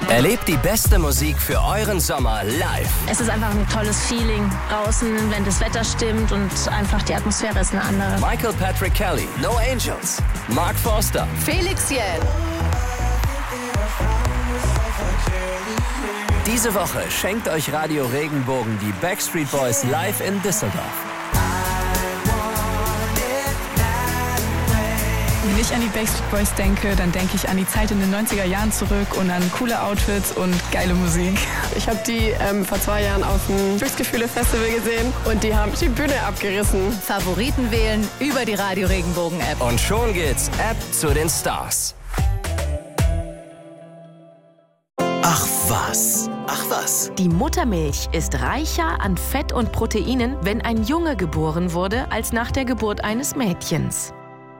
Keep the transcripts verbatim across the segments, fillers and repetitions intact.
Erlebt die beste Musik für euren Sommer live. Es ist einfach ein tolles Feeling draußen, wenn das Wetter stimmt und einfach die Atmosphäre ist eine andere. Michael Patrick Kelly, No Angels, Mark Forster, Felix Jähn. Diese Woche schenkt euch Radio Regenbogen die Backstreet Boys live in Düsseldorf. Wenn ich an die Backstreet Boys denke, dann denke ich an die Zeit in den neunziger Jahren zurück und an coole Outfits und geile Musik. Ich habe die ähm, vor zwei Jahren auf dem Glücksgefühle-Festival gesehen und die haben die Bühne abgerissen. Favoriten wählen über die Radio Regenbogen-App. Und schon geht's App zu den Stars. Ach was, ach was. Die Muttermilch ist reicher an Fett und Proteinen, wenn ein Junge geboren wurde, als nach der Geburt eines Mädchens.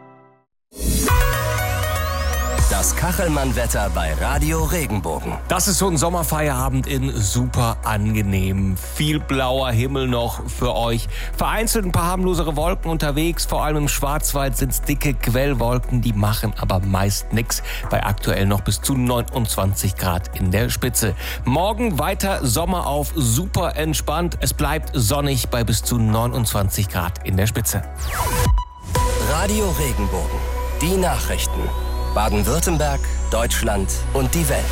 Das Kachelmann-Wetter bei Radio Regenbogen. Das ist so ein Sommerfeierabend in super angenehm. Viel blauer Himmel noch für euch. Vereinzelt ein paar harmlosere Wolken unterwegs. Vor allem im Schwarzwald sind es dicke Quellwolken. Die machen aber meist nix. Bei aktuell noch bis zu neunundzwanzig Grad in der Spitze. Morgen weiter Sommer auf, super entspannt. Es bleibt sonnig bei bis zu neunundzwanzig Grad in der Spitze. Radio Regenbogen. Die Nachrichten. Baden-Württemberg, Deutschland und die Welt.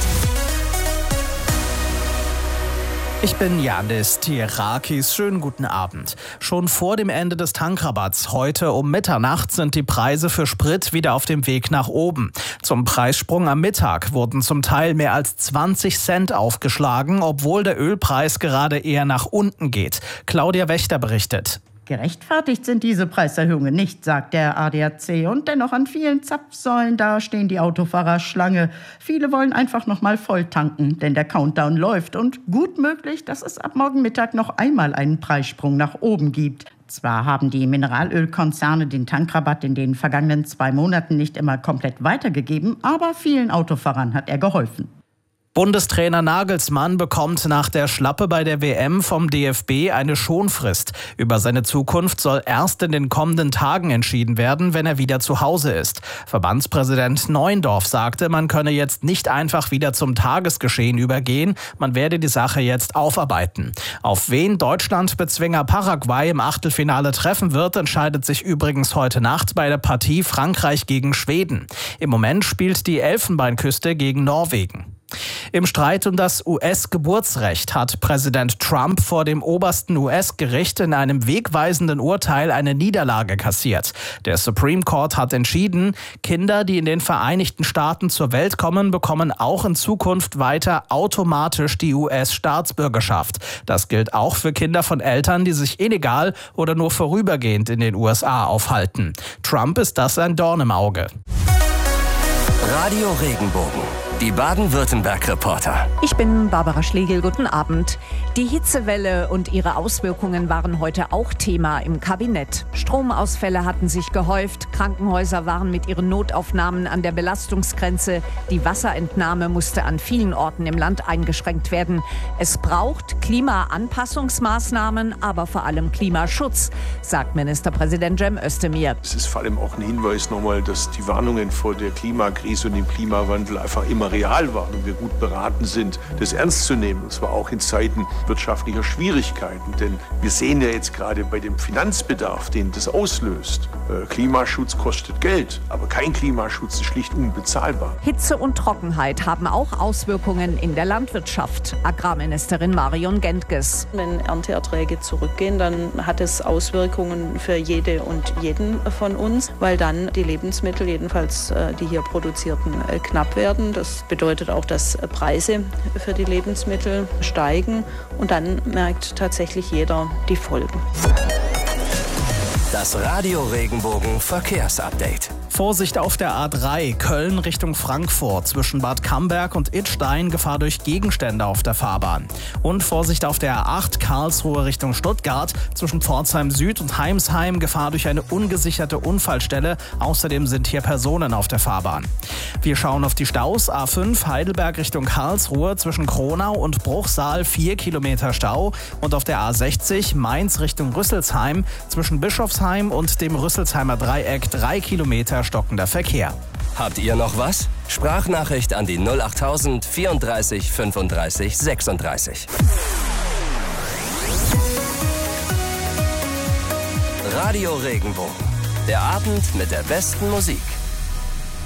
Ich bin Janis Tierakis. Schönen guten Abend. Schon vor dem Ende des Tankrabatts heute um Mitternacht sind die Preise für Sprit wieder auf dem Weg nach oben. Zum Preissprung am Mittag wurden zum Teil mehr als zwanzig Cent aufgeschlagen, obwohl der Ölpreis gerade eher nach unten geht. Claudia Wächter berichtet. Gerechtfertigt sind diese Preiserhöhungen nicht, sagt der A D A C. Und dennoch an vielen Zapfsäulen, da stehen die Autofahrer Schlange. Viele wollen einfach noch mal voll tanken, denn der Countdown läuft. Und gut möglich, dass es ab morgen Mittag noch einmal einen Preissprung nach oben gibt. Zwar haben die Mineralölkonzerne den Tankrabatt in den vergangenen zwei Monaten nicht immer komplett weitergegeben, aber vielen Autofahrern hat er geholfen. Bundestrainer Nagelsmann bekommt nach der Schlappe bei der W M vom D F B eine Schonfrist. Über seine Zukunft soll erst in den kommenden Tagen entschieden werden, wenn er wieder zu Hause ist. Verbandspräsident Neuendorf sagte, man könne jetzt nicht einfach wieder zum Tagesgeschehen übergehen. Man werde die Sache jetzt aufarbeiten. Auf wen Deutschland-Bezwinger Paraguay im Achtelfinale treffen wird, entscheidet sich übrigens heute Nacht bei der Partie Frankreich gegen Schweden. Im Moment spielt die Elfenbeinküste gegen Norwegen. Im Streit um das U S-Geburtsrecht hat Präsident Trump vor dem obersten U S-Gericht in einem wegweisenden Urteil eine Niederlage kassiert. Der Supreme Court hat entschieden, Kinder, die in den Vereinigten Staaten zur Welt kommen, bekommen auch in Zukunft weiter automatisch die U S-Staatsbürgerschaft. Das gilt auch für Kinder von Eltern, die sich illegal oder nur vorübergehend in den U S A aufhalten. Trump ist das ein Dorn im Auge. Radio Regenbogen. Die Baden-Württemberg-Reporter. Ich bin Barbara Schlegel, guten Abend. Die Hitzewelle und ihre Auswirkungen waren heute auch Thema im Kabinett. Stromausfälle hatten sich gehäuft, Krankenhäuser waren mit ihren Notaufnahmen an der Belastungsgrenze, die Wasserentnahme musste an vielen Orten im Land eingeschränkt werden. Es braucht Klimaanpassungsmaßnahmen, aber vor allem Klimaschutz, sagt Ministerpräsident Cem Özdemir. Es ist vor allem auch ein Hinweis nochmal, dass die Warnungen vor der Klimakrise und dem Klimawandel einfach immer real waren und wir gut beraten sind, das ernst zu nehmen, und zwar auch in Zeiten wirtschaftlicher Schwierigkeiten. Denn wir sehen ja jetzt gerade bei dem Finanzbedarf, den das auslöst, äh, Klimaschutz kostet Geld, aber kein Klimaschutz ist schlicht unbezahlbar. Hitze und Trockenheit haben auch Auswirkungen in der Landwirtschaft. Agrarministerin Marion Gentges. Wenn Ernteerträge zurückgehen, dann hat es Auswirkungen für jede und jeden von uns, weil dann die Lebensmittel, jedenfalls äh, die hier produzierten, äh, knapp werden. Das bedeutet auch, dass Preise für die Lebensmittel steigen und dann merkt tatsächlich jeder die Folgen. Das Radio Regenbogen Verkehrsupdate. Vorsicht auf der A drei, Köln Richtung Frankfurt. Zwischen Bad Camberg und Idstein Gefahr durch Gegenstände auf der Fahrbahn. Und Vorsicht auf der A acht, Karlsruhe Richtung Stuttgart. Zwischen Pforzheim Süd und Heimsheim Gefahr durch eine ungesicherte Unfallstelle. Außerdem sind hier Personen auf der Fahrbahn. Wir schauen auf die Staus. A fünf, Heidelberg Richtung Karlsruhe. Zwischen Kronau und Bruchsal vier Kilometer Stau. Und auf der A sechzig, Mainz Richtung Rüsselsheim. Zwischen Bischofsheim und dem Rüsselsheimer Dreieck drei Kilometer stockender Verkehr. Habt ihr noch was? Sprachnachricht an die null achttausend vierunddreißig fünfunddreißig sechsunddreißig. Radio Regenbogen. Der Abend mit der besten Musik.